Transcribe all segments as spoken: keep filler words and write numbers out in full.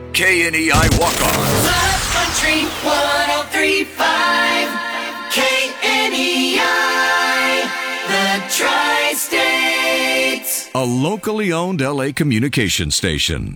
K N E I Walk-Ons. Love Country one oh three point five, K N E I, the Tri-States. A locally owned L A communication station.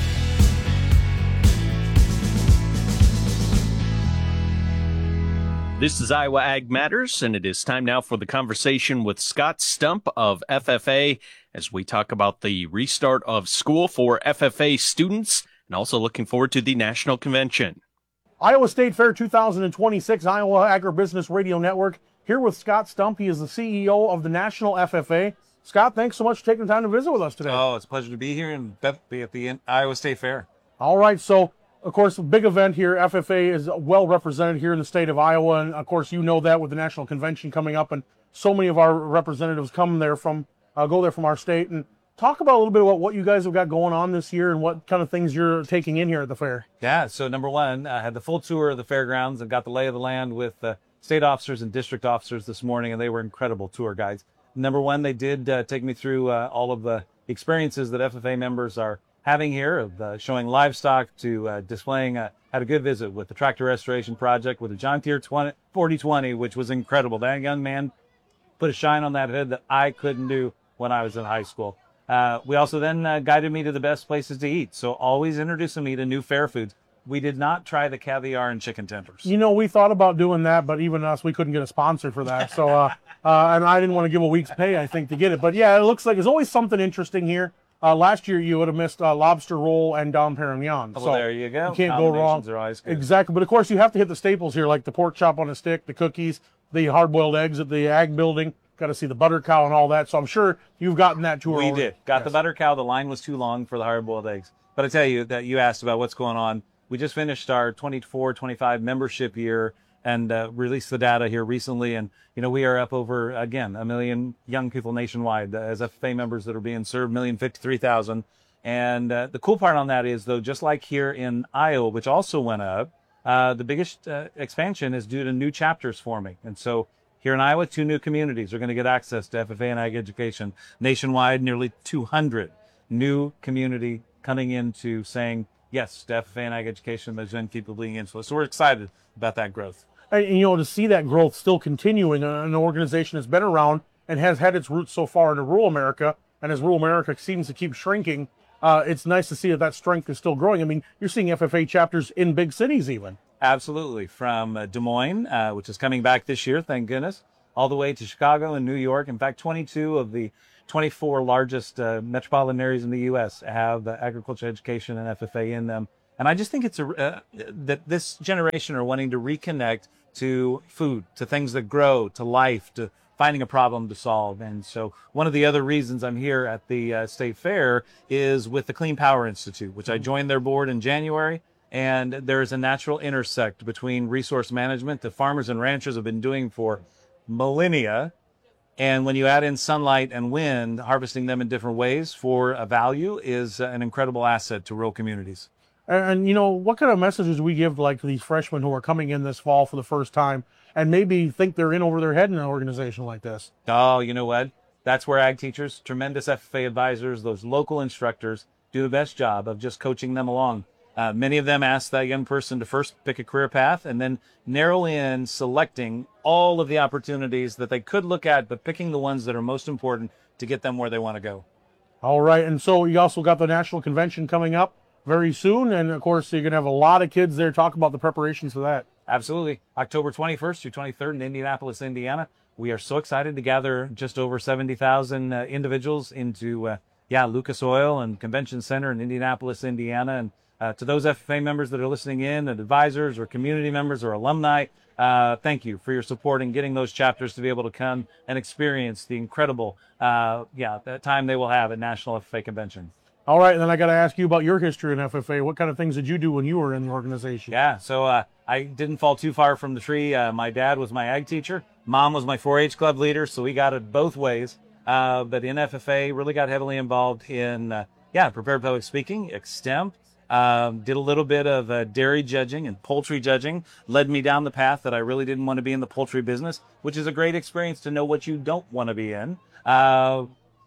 This is Iowa Ag Matters, and it is time now for the conversation with Scott Stump of F F A as we talk about the restart of school for F F A students and also looking forward to the National Convention. Iowa State Fair two thousand twenty-six, Iowa Agribusiness Radio Network, here with Scott Stump. He is the C E O of the National F F A. Scott, thanks so much for taking the time to visit with us today. Oh, it's a pleasure to be here and be at the Iowa State Fair. All right, so of course, a big event here. F F A is well represented here in the state of Iowa, and of course, you know that with the National Convention coming up, and so many of our representatives come there from, uh, go there from our state. And talk about a little bit about what you guys have got going on this year and what kind of things you're taking in here at the fair. Yeah, so number one, I had the full tour of the fairgrounds and got the lay of the land with uh, state officers and district officers this morning, and they were incredible tour guides. Number one, they did uh, take me through uh, all of the experiences that F F A members are having here, of uh, showing livestock to uh, displaying. Uh, had a good visit with the tractor restoration project with the John Deere forty twenty, which was incredible. That young man put a shine on that head that I couldn't do when I was in high school. Uh, we also then uh, guided me to the best places to eat. So always introducing me to new fair foods. We did not try the caviar and chicken tenders. You know, we thought about doing that, but even us, we couldn't get a sponsor for that. So, uh, uh, and I didn't want to give a week's pay, I think, to get it. But yeah, it looks like there's always something interesting here. Uh, last year, you would have missed uh, lobster roll and Dom Perignon. Oh, so well, there you go. You can't go wrong. Are always good. Exactly. But of course, you have to hit the staples here, like the pork chop on a stick, the cookies, the hard-boiled eggs at the Ag Building. Got to see the butter cow and all that. So I'm sure you've gotten that tour. We already. did. Got Yes. the butter cow. The line was too long for the hard-boiled eggs. But I tell you that you asked about what's going on. We just finished our twenty-four twenty-five membership year and uh, released the data here recently. And, you know, we are up over, again, a million young people nationwide uh, as F F A members that are being served, one million fifty-three thousand. And uh, the cool part on that is, though, just like here in Iowa, which also went up, uh, the biggest uh, expansion is due to new chapters forming. And so here in Iowa, two new communities are going to get access to F F A and Ag Education. Nationwide, nearly two hundred new community coming into saying yes to F F A and Ag Education, those young people being influenced. So we're excited about that growth. And, you know, to see that growth still continuing, uh, an organization that's been around and has had its roots so far into rural America, and as rural America seems to keep shrinking, uh, it's nice to see that that strength is still growing. I mean, you're seeing F F A chapters in big cities even. Absolutely. From uh, Des Moines, uh, which is coming back this year, thank goodness, all the way to Chicago and New York. In fact, twenty-two of the twenty-four largest uh, metropolitan areas in the U S have uh, agriculture education and F F A in them. And I just think it's a, uh, that this generation are wanting to reconnect to food, to things that grow, to life, to finding a problem to solve. And so one of the other reasons I'm here at the uh, State Fair is with the Clean Power Institute, which I joined their board in January. And there is a natural intersect between resource management that farmers and ranchers have been doing for millennia. And when you add in sunlight and wind, harvesting them in different ways for a value is an incredible asset to rural communities. And, and, you know, what kind of messages we give like to these freshmen who are coming in this fall for the first time and maybe think they're in over their head in an organization like this? Oh, you know what? That's where ag teachers, tremendous F F A advisors, those local instructors do the best job of just coaching them along. Uh, many of them ask that young person to first pick a career path and then narrow in selecting all of the opportunities that they could look at, but picking the ones that are most important to get them where they want to go. All right. And so you also got the National Convention coming up very soon. And of course, you're going to have a lot of kids there. Talk about the preparations for that. Absolutely. October twenty-first through twenty-third in Indianapolis, Indiana. We are so excited to gather just over seventy thousand uh, individuals into, uh, yeah, Lucas Oil and Convention Center in Indianapolis, Indiana. And uh, to those F F A members that are listening in, and advisors or community members or alumni, uh, thank you for your support in getting those chapters to be able to come and experience the incredible, uh, yeah, that time they will have at National F F A Convention. All right, and then I got to ask you about your history in F F A. What kind of things did you do when you were in the organization? Yeah, so uh, I didn't fall too far from the tree. Uh, my dad was my ag teacher. Mom was my four H club leader, so we got it both ways. Uh, but in F F A, really got heavily involved in, uh, yeah, prepared public speaking, extemp. Um, did a little bit of uh, dairy judging and poultry judging. Led me down the path that I really didn't want to be in the poultry business, which is a great experience to know what you don't want to be in. Uh,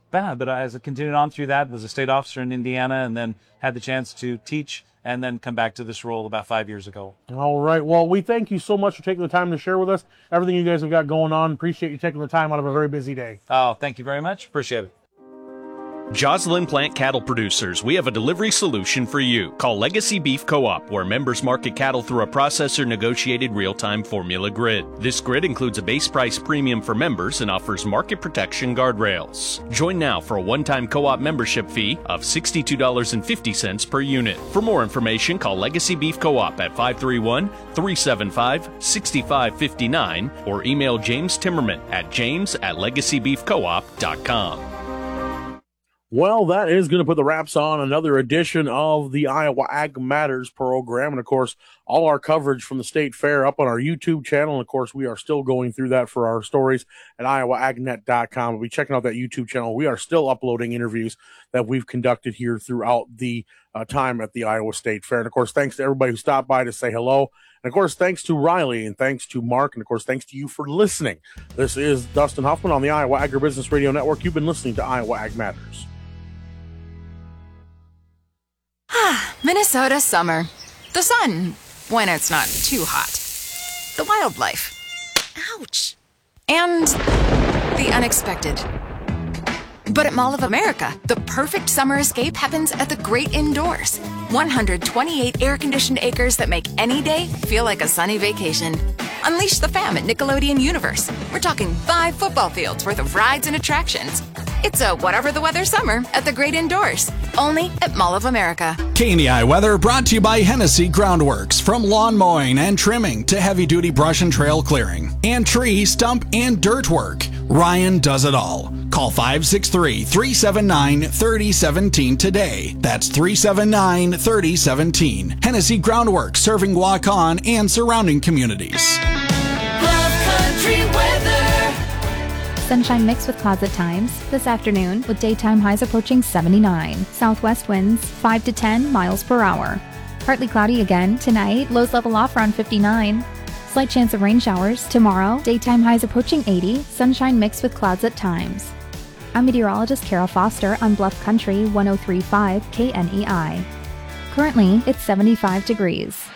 bad. But as I continued on through that, was a state officer in Indiana, and then had the chance to teach and then come back to this role about five years ago. All right. Well, we thank you so much for taking the time to share with us everything you guys have got going on. Appreciate you taking the time out of a very busy day. Oh, thank you very much. Appreciate it. Joslyn Plant Cattle Producers, we have a delivery solution for you. Call Legacy Beef Co-op, where members market cattle through a processor-negotiated real-time formula grid. This grid includes a base price premium for members and offers market protection guardrails. Join now for a one-time co-op membership fee of sixty-two dollars and fifty cents per unit. For more information, call Legacy Beef Co-op at five three one, three seven five, six five five nine or email James Timmerman at james at legacy beef co op dot com. Well, that is going to put the wraps on another edition of the Iowa Ag Matters program. And, of course, all our coverage from the state fair up on our YouTube channel. And, of course, we are still going through that for our stories at iowa ag net dot com. We'll be checking out that YouTube channel. We are still uploading interviews that we've conducted here throughout the uh, time at the Iowa State Fair. And, of course, thanks to everybody who stopped by to say hello. And, of course, thanks to Riley and thanks to Mark. And, of course, thanks to you for listening. This is Dustin Huffman on the Iowa Agribusiness Radio Network. You've been listening to Iowa Ag Matters. Minnesota summer. The sun, when it's not too hot. The wildlife. Ouch. And the unexpected. But at Mall of America, the perfect summer escape happens at the great indoors. one hundred twenty-eight air-conditioned acres that make any day feel like a sunny vacation. Unleash the fam at Nickelodeon Universe. We're talking five football fields worth of rides and attractions. It's a whatever the weather summer at the great indoors. Only at Mall of America. K N E I weather brought to you by Hennessy Groundworks. From lawn mowing and trimming to heavy-duty brush and trail clearing. And tree, stump, and dirt work. Ryan does it all. Call five six three, three seven nine, three oh one seven today. That's three seven nine, three oh one seven. Hennessy Groundworks, serving Waukon and surrounding communities. Love country weather. Sunshine mixed with clouds at times this afternoon with daytime highs approaching seventy-nine. Southwest winds five to ten miles per hour. Partly cloudy again tonight. Lows level off around fifty-nine. Slight chance of rain showers tomorrow. Daytime highs approaching eighty. Sunshine mixed with clouds at times. I'm meteorologist Kara Foster on Bluff Country one oh three point five K N E I. Currently, it's seventy-five degrees.